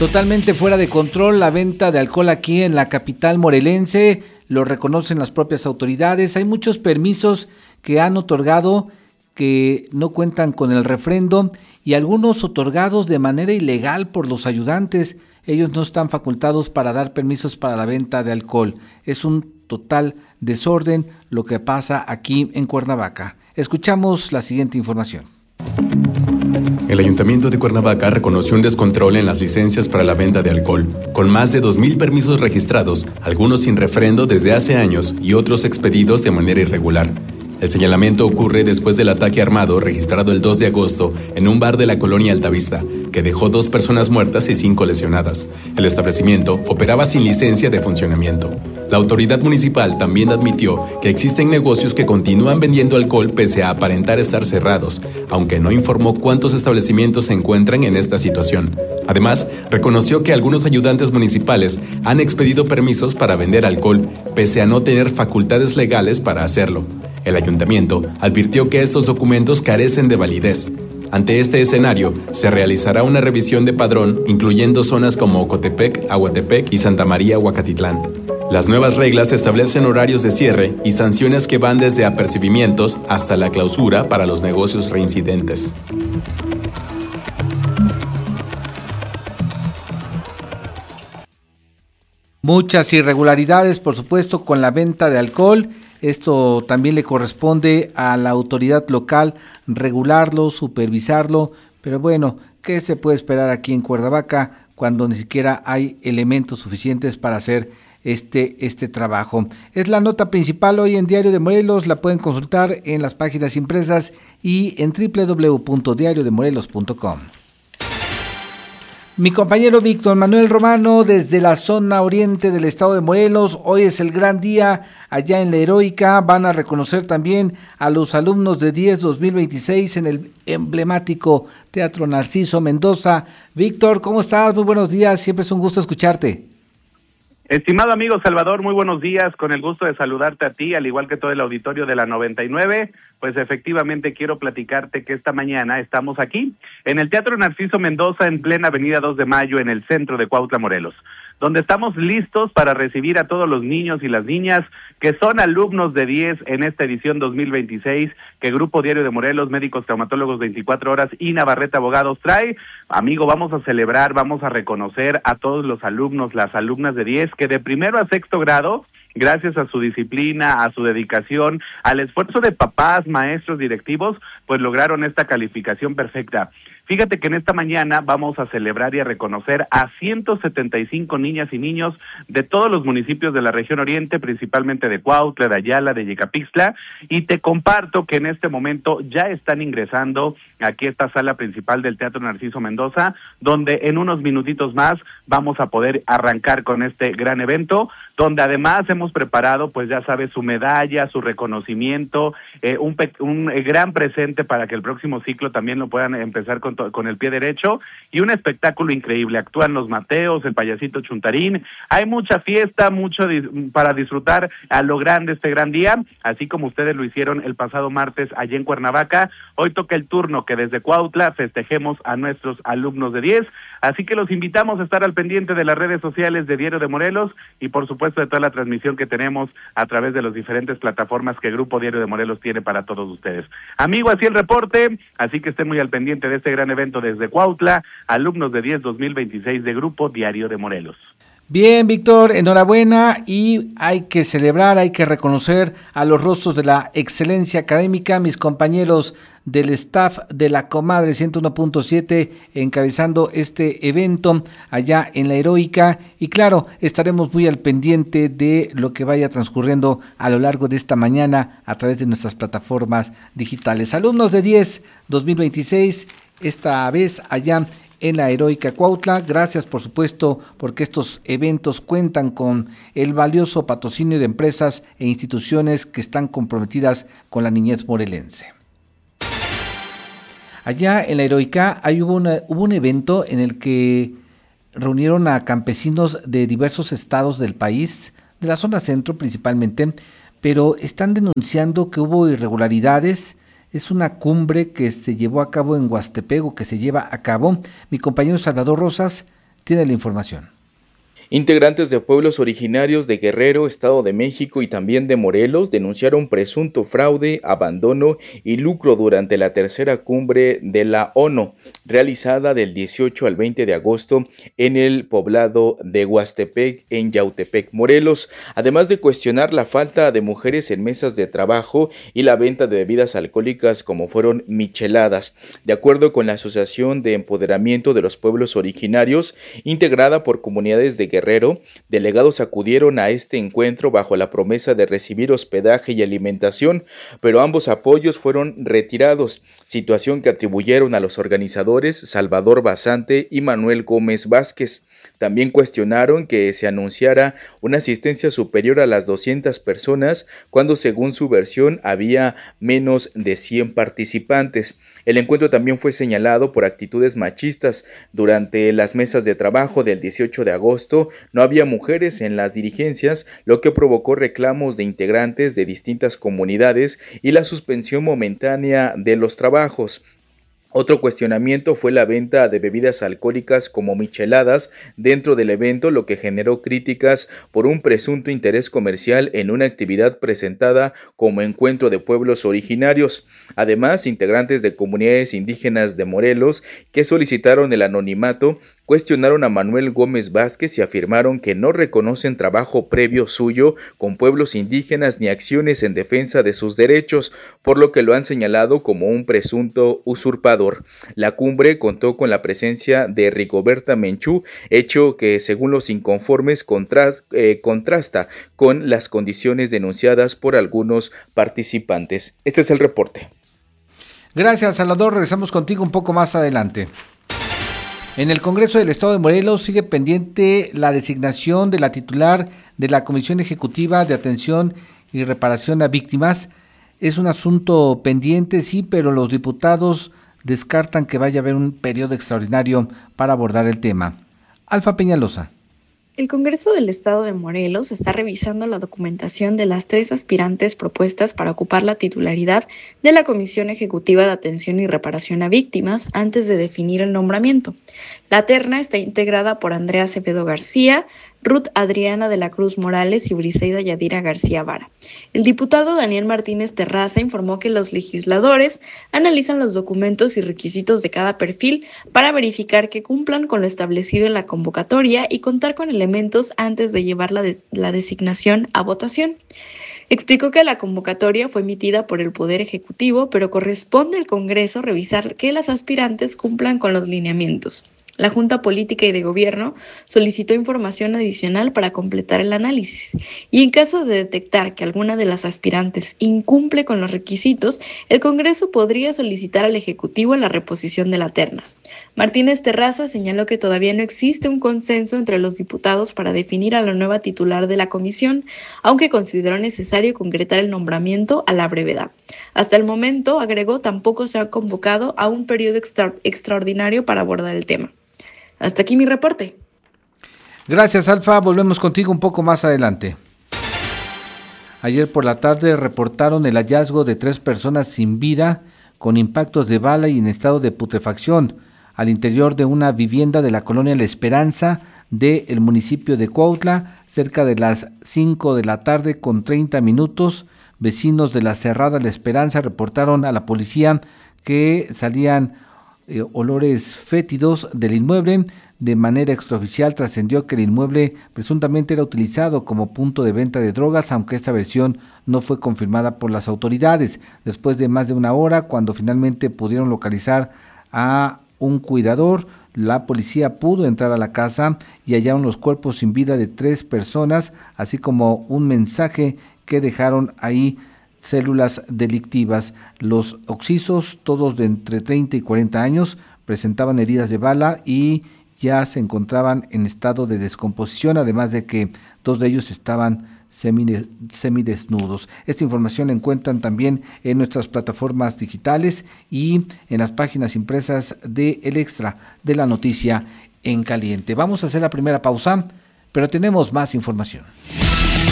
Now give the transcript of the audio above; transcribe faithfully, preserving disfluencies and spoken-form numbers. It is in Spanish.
Totalmente fuera de control la venta de alcohol aquí en la capital morelense, lo reconocen las propias autoridades. Hay muchos permisos que han otorgado que no cuentan con el refrendo y algunos otorgados de manera ilegal por los ayudantes. Ellos no están facultados para dar permisos para la venta de alcohol. Es un total desorden lo que pasa aquí en Cuernavaca. Escuchamos la siguiente información. El Ayuntamiento de Cuernavaca reconoció un descontrol en las licencias para la venta de alcohol, con más de dos mil permisos registrados, algunos sin refrendo desde hace años y otros expedidos de manera irregular. El señalamiento ocurre después del ataque armado registrado el dos de agosto en un bar de la colonia Altavista, que dejó dos personas muertas y cinco lesionadas. El establecimiento operaba sin licencia de funcionamiento. La autoridad municipal también admitió que existen negocios que continúan vendiendo alcohol pese a aparentar estar cerrados, aunque no informó cuántos establecimientos se encuentran en esta situación. Además, reconoció que algunos ayudantes municipales han expedido permisos para vender alcohol, pese a no tener facultades legales para hacerlo. El ayuntamiento advirtió que estos documentos carecen de validez. Ante este escenario, se realizará una revisión de padrón, incluyendo zonas como Ocotepec, Aguatepec y Santa María, Huacatitlán. Las nuevas reglas establecen horarios de cierre y sanciones que van desde apercibimientos hasta la clausura para los negocios reincidentes. Muchas irregularidades, por supuesto, con la venta de alcohol. Esto también le corresponde a la autoridad local regularlo, supervisarlo, pero bueno, ¿qué se puede esperar aquí en Cuernavaca cuando ni siquiera hay elementos suficientes para hacer este, este trabajo? Es la nota principal hoy en Diario de Morelos, la pueden consultar en las páginas impresas y en doble u doble u doble u punto diario de morelos punto com. Mi compañero Víctor Manuel Romano desde la zona oriente del estado de Morelos. Hoy es el gran día allá en la Heroica. Van a reconocer también a los alumnos de diez dos mil veintiséis en el emblemático Teatro Narciso Mendoza. Víctor, ¿cómo estás? Muy buenos días, siempre es un gusto escucharte. Estimado amigo Salvador, muy buenos días, con el gusto de saludarte a ti, al igual que todo el auditorio de la noventa y nueve, pues efectivamente quiero platicarte que esta mañana estamos aquí, en el Teatro Narciso Mendoza, en plena avenida dos de mayo, en el centro de Cuautla, Morelos, donde estamos listos para recibir a todos los niños y las niñas que son alumnos de diez en esta edición dos mil veintiséis, que Grupo Diario de Morelos, Médicos Traumatólogos veinticuatro horas y Navarrete Abogados trae. Amigo, vamos a celebrar, vamos a reconocer a todos los alumnos, las alumnas de diez, que de primero a sexto grado, gracias a su disciplina, a su dedicación, al esfuerzo de papás, maestros, directivos, pues lograron esta calificación perfecta. Fíjate que en esta mañana vamos a celebrar y a reconocer a ciento setenta y cinco niñas y niños de todos los municipios de la región oriente, principalmente de Cuautla, de Ayala, de Yecapixtla, y te comparto que en este momento ya están ingresando aquí a esta sala principal del Teatro Narciso Mendoza, donde en unos minutitos más vamos a poder arrancar con este gran evento, donde además hemos preparado, pues ya sabes, su medalla, su reconocimiento, eh, un, pe- un eh, gran presente para que el próximo ciclo también lo puedan empezar con, to- con el pie derecho, y un espectáculo increíble. Actúan los Mateos, el payasito Chuntarín, hay mucha fiesta, mucho dis- para disfrutar a lo grande este gran día, así como ustedes lo hicieron el pasado martes allá en Cuernavaca. Hoy toca el turno que desde Cuautla festejemos a nuestros alumnos de diez, así que los invitamos a estar al pendiente de las redes sociales de Diario de Morelos y por supuesto de toda la transmisión que tenemos a través de las diferentes plataformas que Grupo Diario de Morelos tiene para todos ustedes. Amigo, así el reporte, así que estén muy al pendiente de este gran evento desde Cuautla, alumnos de diez dos mil veintiséis de Grupo Diario de Morelos. Bien, Víctor, enhorabuena, y hay que celebrar, hay que reconocer a los rostros de la excelencia académica, mis compañeros del staff de la Comadre ciento uno punto siete encabezando este evento allá en la Heroica, y claro, estaremos muy al pendiente de lo que vaya transcurriendo a lo largo de esta mañana a través de nuestras plataformas digitales. Alumnos de diez dos mil veintiséis, esta vez allá en la Heroica Cuautla. Gracias, por supuesto, porque estos eventos cuentan con el valioso patrocinio de empresas e instituciones que están comprometidas con la niñez morelense. Allá en la Heroica hay, hubo, una, hubo un evento en el que reunieron a campesinos de diversos estados del país, de la zona centro principalmente, pero están denunciando que hubo irregularidades. Es una cumbre que se llevó a cabo en Huastepec, o que se lleva a cabo. Mi compañero Salvador Rosas tiene la información. Integrantes de pueblos originarios de Guerrero, Estado de México y también de Morelos denunciaron presunto fraude, abandono y lucro durante la tercera cumbre de la ONU, realizada del dieciocho al veinte de agosto en el poblado de Huastepec, en Yautepec, Morelos, además de cuestionar la falta de mujeres en mesas de trabajo y la venta de bebidas alcohólicas como fueron micheladas. De acuerdo con la Asociación de Empoderamiento de los Pueblos Originarios, integrada por comunidades de Guerrero, delegados acudieron a este encuentro bajo la promesa de recibir hospedaje y alimentación, pero ambos apoyos fueron retirados, situación que atribuyeron a los organizadores Salvador Basante y Manuel Gómez Vázquez. También cuestionaron que se anunciara una asistencia superior a las doscientas personas, cuando según su versión había menos de cien participantes. El encuentro también fue señalado por actitudes machistas. Durante las mesas de trabajo del dieciocho de agosto, no había mujeres en las dirigencias, lo que provocó reclamos de integrantes de distintas comunidades y la suspensión momentánea de los trabajos. Otro cuestionamiento fue la venta de bebidas alcohólicas como micheladas dentro del evento, lo que generó críticas por un presunto interés comercial en una actividad presentada como encuentro de pueblos originarios. Además, integrantes de comunidades indígenas de Morelos que solicitaron el anonimato cuestionaron a Manuel Gómez Vázquez y afirmaron que no reconocen trabajo previo suyo con pueblos indígenas ni acciones en defensa de sus derechos, por lo que lo han señalado como un presunto usurpador. La cumbre contó con la presencia de Rigoberta Menchú, hecho que según los inconformes contras, eh, contrasta con las condiciones denunciadas por algunos participantes. Este es el reporte. Gracias, Salvador. Regresamos contigo un poco más adelante. En el Congreso del Estado de Morelos sigue pendiente la designación de la titular de la Comisión Ejecutiva de Atención y Reparación a Víctimas. Es un asunto pendiente, sí, pero los diputados descartan que vaya a haber un periodo extraordinario para abordar el tema. Alfa Peñalosa. El Congreso del Estado de Morelos está revisando la documentación de las tres aspirantes propuestas para ocupar la titularidad de la Comisión Ejecutiva de Atención y Reparación a Víctimas antes de definir el nombramiento. La terna está integrada por Andrea Acevedo García, Ruth Adriana de la Cruz Morales y Briseida Yadira García Vara. El diputado Daniel Martínez Terraza informó que los legisladores analizan los documentos y requisitos de cada perfil para verificar que cumplan con lo establecido en la convocatoria y contar con elementos antes de llevar la, de- la designación a votación. Explicó que la convocatoria fue emitida por el Poder Ejecutivo, pero corresponde al Congreso revisar que las aspirantes cumplan con los lineamientos. La Junta Política y de Gobierno solicitó información adicional para completar el análisis y en caso de detectar que alguna de las aspirantes incumple con los requisitos, el Congreso podría solicitar al Ejecutivo la reposición de la terna. Martínez Terraza señaló que todavía no existe un consenso entre los diputados para definir a la nueva titular de la comisión, aunque consideró necesario concretar el nombramiento a la brevedad. Hasta el momento, agregó, tampoco se ha convocado a un periodo extra- extraordinario para abordar el tema. Hasta aquí mi reporte. Gracias, Alfa. Volvemos contigo un poco más adelante. Ayer por la tarde reportaron el hallazgo de tres personas sin vida con impactos de bala y en estado de putrefacción al interior de una vivienda de la colonia La Esperanza del municipio de Cuautla, cerca de las cinco de la tarde con treinta minutos. Vecinos de la Cerrada La Esperanza reportaron a la policía que salían Eh, olores fétidos del inmueble. De manera extraoficial trascendió que el inmueble presuntamente era utilizado como punto de venta de drogas, aunque esta versión no fue confirmada por las autoridades. Después de más de una hora, cuando finalmente pudieron localizar a un cuidador, la policía pudo entrar a la casa y hallaron los cuerpos sin vida de tres personas, así como un mensaje que dejaron ahí células delictivas. Los occisos, todos de entre treinta y cuarenta años, presentaban heridas de bala y ya se encontraban en estado de descomposición, además de que dos de ellos estaban semidesnudos. Esta información la encuentran también en nuestras plataformas digitales y en las páginas impresas de El Extra de la Noticia en Caliente. Vamos a hacer la primera pausa, pero tenemos más información.